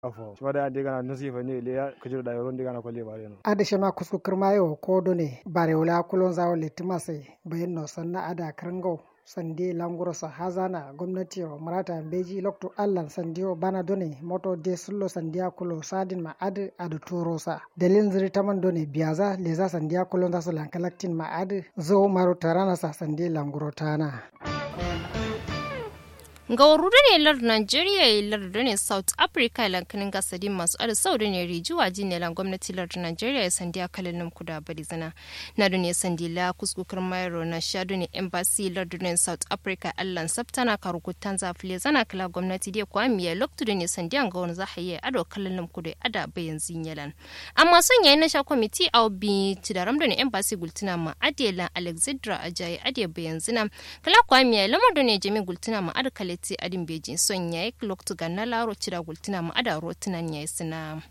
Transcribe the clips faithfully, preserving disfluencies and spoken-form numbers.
afo shimada ande gana nasifa ne le ya kujiro da yoron digana ko le bare no ada shema kusku kirmayo ko done bare wala kulon zawo litimase bayan no sanna ada karango sande languro sa hazana gwamnati o marata beji lokto allan sandio bana done moto de sullo sandia kulo sadin ma ad adu turosa delin ziri taman done biyaza leza sandia kulo ndaso lankalaktin ma ad zo maro tarana sa sande languro tana ga warudu ne lar Nigeria ya lar ne South Africa lankanin gasadin masu ada saudi ne rijuwa jine lan gwamnati lar Nigeria ya sandiya kalalin kuda bari zina na duniya sandila kuskukar mayro na shadu ne embassy lar ne South Africa allan sabtana karukutan zafile zana kala gwamnati dai kwa miya loktu ne sandiyan ga wani zahaye ado kalalin kuda ada bayan zinyalan amma son yayin na sha committee au bi tidaram da ne embassy gultuna ma adela Alexandra Ajayi ade bayan zina kala kwa miya lamar da ne jami gultuna ma ada kale ti adin bejin son yayi loktu ganna laro cira gultina mu ada rotunan yayi sina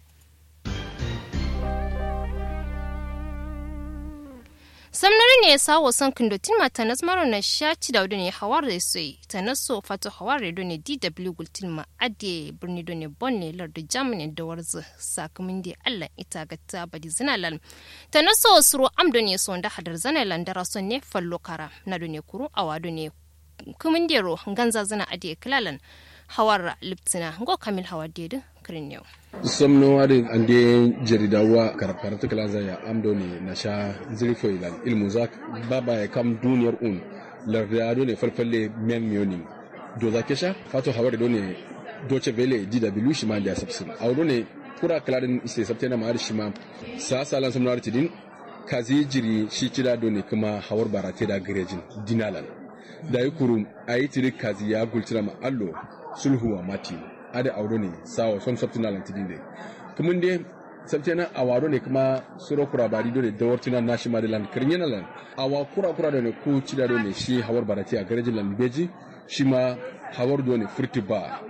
samnari ne sawo son kindotin mata nasmaro na shaci da ne hawar da sai tanaso fatu hawar da ne D W gultin ma ade birni da ne bonne lardu Germany da warzu sakamin da Allah ita ga ta badi zinalan tanaso suru amdo ne son da hadar zanalan da rason ne fallo kara na do ne kuru awado ne kumindero ganza zana ade klalan hawar liptina go kamil hawadede kirinyo somno wade ande jaridawa karfar ta klaza ya amdo ne na sha zirfo ilan ilmu zak baba ya kam duniyar un lardado ne farfalle men mioni do zakesha fato hawar do ne doce vele D W shi ma da sabsin awdo ne kura kladin iste sabtena ma shi ma sa salan somno artidin kazi jiri shi kida do ne kuma hawar barate da garejin dinalan da yi kuru a yi tiri kazi ya gultira ma allo sulhu wa mati ada auro ne sawa son sabtina lantidin ne kuma dai sabtina awaro ne kuma suro kura bari dole da wartina nashi madalan kirnyana lan awa kura kura da ne ko cida do ne shi hawar barati a garejin lan beji shi ma hawar do ne furti ba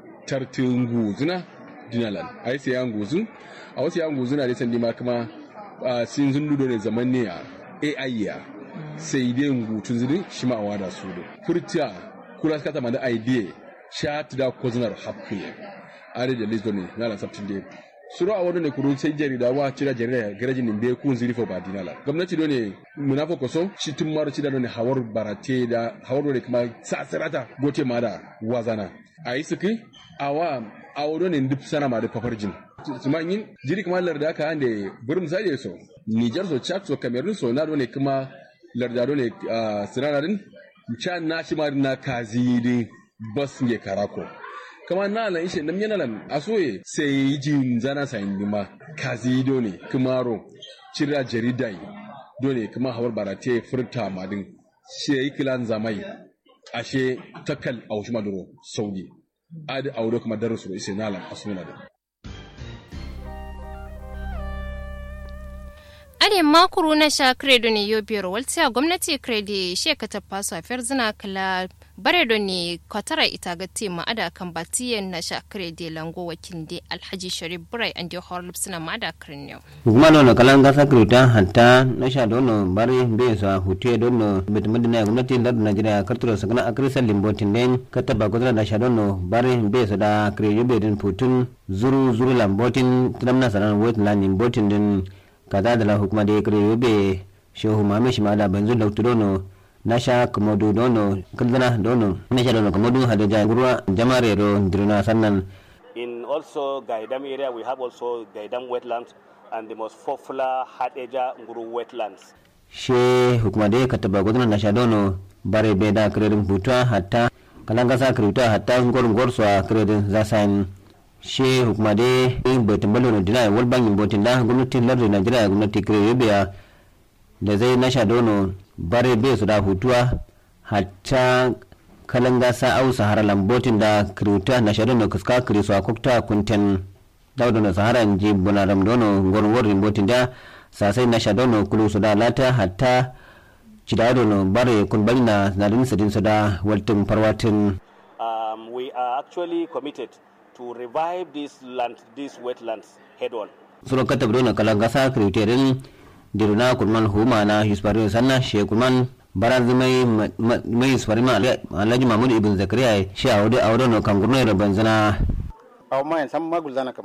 tartingu zina dinalan ai sai an guzun a wasu yan guzuna dai sandi ma kuma sin zundu do ne zaman ne a A I ya sai dai ngutun zuri shi ma awada su do furtiya kula skata ma da idea chat da koznar happy are da listo ne na la sabtin dai suru awado ne kuru sai jarida wa cira jarida garajin be kun zuri fo ba dinala gwamnati do ne munafo koso shi tun maro cida do ne hawar barate da hawar ne kuma sasarata gote ma da wazana ayi suki awa awado ne duk sana ma da fafarjin kuma yin jiri kuma larda ka ande burum sai so Niger so Chad so Cameroon so na do ne kuma lardado ne sinanarin can na shi ma na kazi din bas nge karako kama na lan ishe nam yana lan asoye sai jin zana sayin dima kazi do ne kumaro cira jarida do ne kuma hawar barate furta madin shi kilan zamai ashe takal aushi maduro saudi adi audo kuma darasu ise na lan asuna da ade makuru na sha credo ne yobiyar waltiya gwamnati credi shekata faso afiyar zina kala baredo ne kwatara ita ga tema ada kan batiyan na sha credi lango wakil de alhaji sharif burai an de horlip suna ma da kirniyo kuma no kalan ga sakrita hatta na sha dono bare be sa hutie dono bitmadi na gwamnati da Najeriya karturo sakana akrisal limbotin den kataba godra na sha dono bare be sa da credi be din putun zuru zuru lambotin tramna sanan wetland limbotin din kaza da la hukuma da ya kare yobe shehu mame shi ma da banzu da tudono na sha komodo dono kaldana dono na sha dono komodo hada ja gurwa jamare ro dirna sannan in also Gaidam area we have also Gaidam wetlands and the most popular Hadeja Nguru wetlands she hukuma da ka taba godana na sha dono bare be da kare buta hatta kalanga sa kare hatta ngor ngor so kare za sain she hukuma de botin balo dina wal bangin botin da gwamnatin lardin Najeriya gwamnati Kirebiya da zai nasha dono bare be su da hutuwa hatta kalanga sa au sahara lambotin da kiruta na shadono da kuska kirisu a kokta kunten daudo na sahara nji bonaram dono ngorwor botin da sasai na shadono kulu su da lata hatta cidado no bare kun balina na din sadin su da waltin farwatin um we are actually committed to revive this land, these wetlands head on. Suro kata bro na kalanga sa kriterin diruna kurman huma na hisparin sanna she kurman baran mai mai hisparin ma Alhaji Mahmud Ibn Zakariya shi awde awde no kangurno rabban zana aw ma en sam magul zana kam